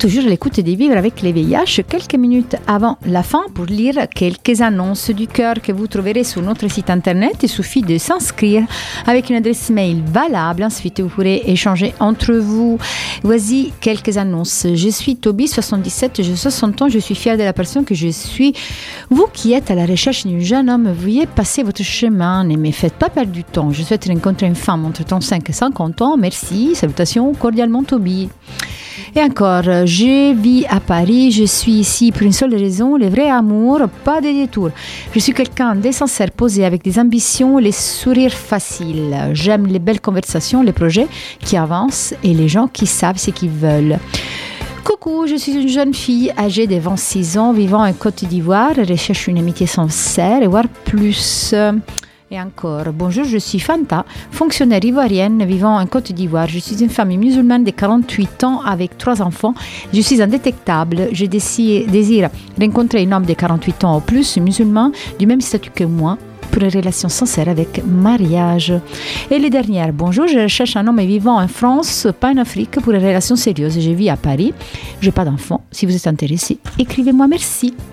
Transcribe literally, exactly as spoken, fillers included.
toujours à l'écoute des Vivre avec les V I H, quelques minutes avant la fin pour lire quelques annonces du cœur que vous trouverez sur notre site internet. Il suffit de s'inscrire avec une adresse mail valable. Ensuite, vous pourrez échanger entre vous. Voici quelques annonces. Je suis Toby, soixante-dix-sept, j'ai soixante ans, je suis fière de la personne que je suis. Vous qui êtes à la recherche d'un jeune homme, veuillez passer votre chemin, ne me faites pas perdre du temps. Je souhaite rencontrer une femme entre trente-cinq et cinquante ans. Merci, salutations, cordialement Toby. Et encore, je vis à Paris, je suis ici pour une seule raison, le vrai amour, pas de détour. Je suis quelqu'un de sincère, posé, avec des ambitions, les sourires faciles. J'aime les belles conversations, les projets qui avancent et les gens qui savent ce qu'ils veulent. Coucou, je suis une jeune fille âgée de vingt-six ans, vivant en Côte d'Ivoire, recherche une amitié sincère et voire plus. Et encore, bonjour, je suis Fanta, fonctionnaire ivoirienne vivant en Côte d'Ivoire. Je suis une femme musulmane de quarante-huit ans avec trois enfants. Je suis indétectable. Je désire rencontrer un homme de quarante-huit ans ou plus, musulman, du même statut que moi, pour une relation sincère avec mariage. Et les dernières, bonjour, je cherche un homme vivant en France, pas en Afrique, pour une relation sérieuse. Je vis à Paris, je n'ai pas d'enfant. Si vous êtes intéressé, écrivez-moi, merci.